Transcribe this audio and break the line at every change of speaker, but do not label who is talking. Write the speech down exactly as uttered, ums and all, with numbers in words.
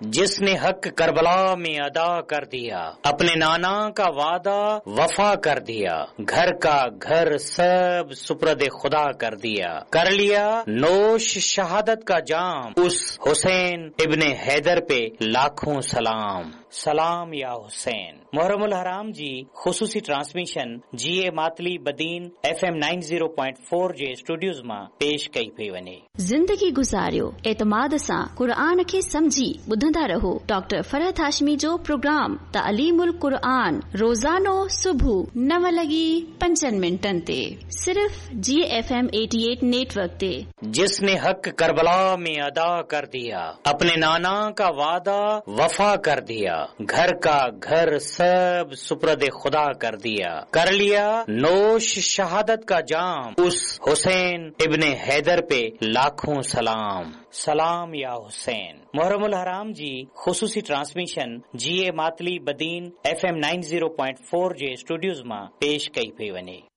जिसने हक करबला में अदा कर दिया, अपने नाना का वादा वफा कर दिया, घर का घर सब सुप्रदे खुदा कर दिया, कर लिया नोश शहादत का जाम, उस हुसैन इब्ने हैदर पे लाखों सलाम। सलाम या हुसैन। मुहर्रमुल हराम जी खुसूसी ट्रांसमिशन जी ए Matali Badin F M nine zero point four जे स्टूडियोज़ मां पेश कई पई वञे।
ज़िंदगी गुज़ारियो एतमाद सां क़ुरान खे समझी ॿुधंदा रहो। डॉक्टर फरहत हाशमी जो प्रोग्राम तालीमुल क़ुरान रोज़ानो सुबुह नव लॻी पंजनि मिंटनि ते सिर्फ़ जी F M eighty eight network ते।
जिसने हक करबला में अदा कर दिया, अपने नाना का वादा वफा कर दिया, घर का घर सब सुप्रदे खुदा कर दिया, कर लिया नोश शहादत का जाम, उस हुसैन इब्ने हैदर पे लाखों सलाम। सलाम या हुसैन। मुहर्रमुल हराम जी खुसूसी ट्रांसमिशन जी ए Matali Badin F M nine zero point four जे स्टूडियोज़ मां पेश कई पई वञे।